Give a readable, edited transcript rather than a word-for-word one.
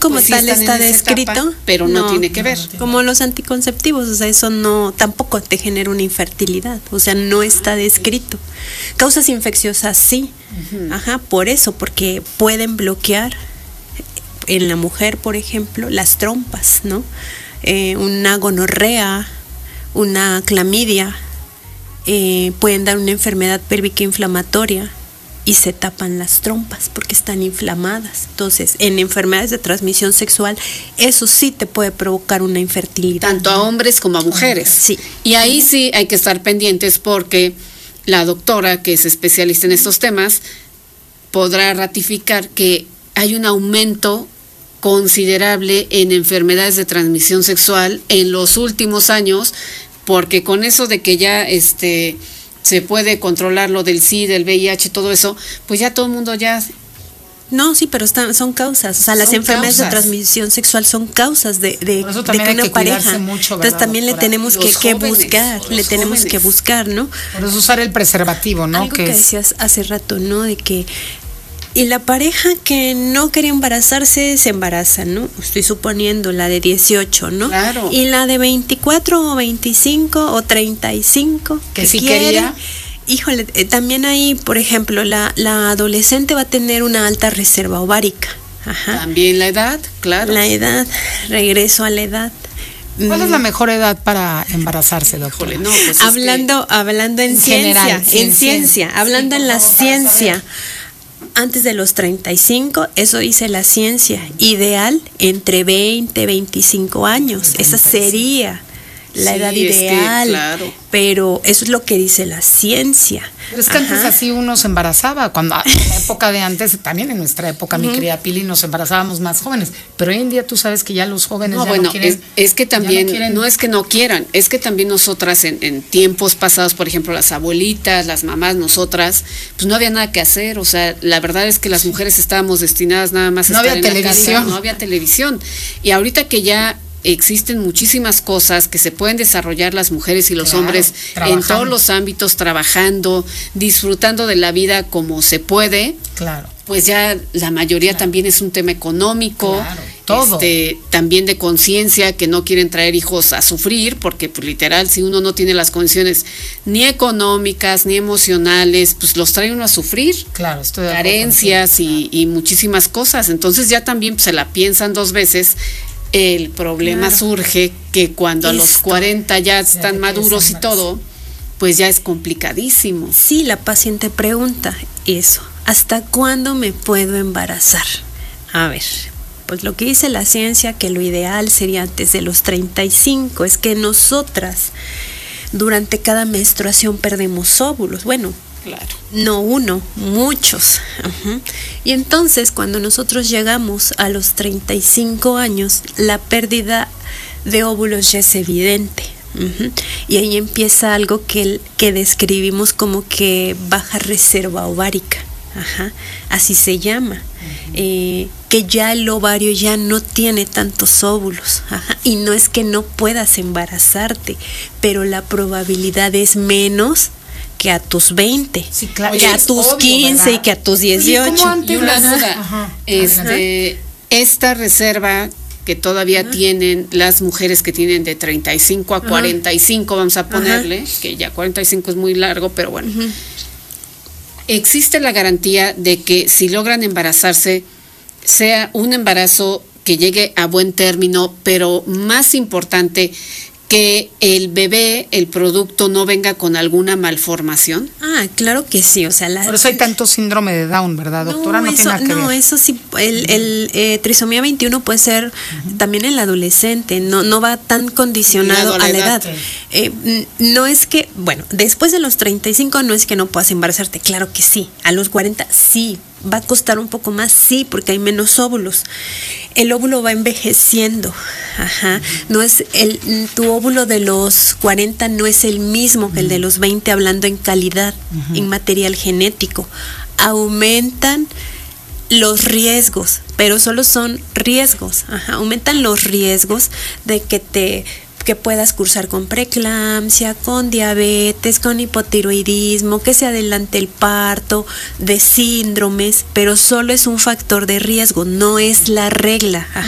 como pues sí tal están está en esa descrito, etapa, pero no tiene que ver. Como los anticonceptivos, o sea, eso no, tampoco te genera una infertilidad, o sea, no está descrito. Causas infecciosas sí, ajá, por eso, porque pueden bloquear en la mujer, por ejemplo, las trompas, ¿no? Una gonorrea, una clamidia, pueden dar una enfermedad pélvica inflamatoria y se tapan las trompas porque están inflamadas. Entonces, en enfermedades de transmisión sexual, eso sí te puede provocar una infertilidad. Tanto a hombres como a mujeres. Sí. Y ahí sí hay que estar pendientes porque la doctora, que es especialista en estos temas, podrá ratificar que hay un aumento considerable en enfermedades de transmisión sexual en los últimos años, porque con eso de que ya se puede controlar lo del SIDA, del VIH, todo eso, pues ya todo el mundo ya... No, sí, pero son causas, o sea, las enfermedades de transmisión sexual son causas de que una pareja. Mucho, entonces también le tenemos que jóvenes. buscar, ¿no? Por eso usar el preservativo, ¿no? Algo que decías hace rato, ¿no? De que y la pareja que no quería embarazarse se embaraza, ¿no? Estoy suponiendo la de 18, ¿no? Claro. Y la de 24 o 25 o 35 que sí quería. Híjole, también ahí, por ejemplo, la adolescente va a tener una alta reserva ovárica. Ajá. También la edad, claro. La edad, regreso a la edad. ¿Cuál es la mejor edad para embarazarse, doctora? No, pues hablando en ciencia, hablando en la ciencia. Antes de los 35, eso dice la ciencia, ideal entre 20 y 25 años, esa sería la edad ideal, claro. Pero eso es lo que dice la ciencia. Pero es que antes así uno se embarazaba, cuando en la época de antes, también en nuestra época, mi querida Pili, nos embarazábamos más jóvenes, pero hoy en día tú sabes que ya los jóvenes no quieren. Es que también, no es que no quieran, es que también nosotras en tiempos pasados, por ejemplo, las abuelitas, las mamás, nosotras, pues no había nada que hacer, o sea, la verdad es que las mujeres estábamos destinadas nada más a estar en la casa, no había televisión, y ahorita que ya existen muchísimas cosas que se pueden desarrollar las mujeres y los hombres en todos los ámbitos, trabajando, disfrutando de la vida como se puede. Claro. Pues ya la mayoría también es un tema económico, todo. También de conciencia, que no quieren traer hijos a sufrir, porque pues literal, si uno no tiene las condiciones ni económicas, ni emocionales, pues los trae uno a sufrir. Claro, estoy de acuerdo carencias y muchísimas cosas. Entonces ya también se la piensan dos veces. El problema surge que cuando a los 40 ya están maduros y todo, pues ya es complicadísimo. Sí, la paciente pregunta eso, ¿hasta cuándo me puedo embarazar? A ver, pues lo que dice la ciencia, que lo ideal sería antes de los 35, es que nosotras durante cada menstruación perdemos óvulos, bueno, claro. No uno, muchos. Y entonces cuando nosotros llegamos a los 35 años, la pérdida de óvulos ya es evidente. Y ahí empieza algo que describimos como que baja reserva ovárica. Así se llama. Que ya el ovario ya no tiene tantos óvulos. Y no es que no puedas embarazarte, pero la probabilidad es menos que a tus 20, sí, claro. Que a tus 15 ¿verdad? Y que a tus 18. Y una duda, esta reserva que todavía tienen las mujeres que tienen de 35 a 45, vamos a ponerle, que ya 45 es muy largo, pero bueno. ¿Existe la garantía de que si logran embarazarse, sea un embarazo que llegue a buen término, pero más importante, que el bebé, el producto, no venga con alguna malformación? Claro que sí, o sea, por eso hay tanto síndrome de Down, ¿verdad, doctora? No tiene nada que ver. Eso sí, el trisomía 21 puede ser también en el adolescente, no va tan condicionado a la edad. No es que, bueno, después de los 35 no es que no puedas embarazarte, claro que sí, a los 40 sí. Va a costar un poco más, sí, porque hay menos óvulos. El óvulo va envejeciendo. No es tu óvulo de los 40 no es el mismo que el de los 20, hablando en calidad, en material genético. Aumentan los riesgos, pero solo son riesgos. Aumentan los riesgos de que puedas cursar con preeclampsia, con diabetes, con hipotiroidismo, que se adelante el parto, de síndromes, pero solo es un factor de riesgo, no es la regla.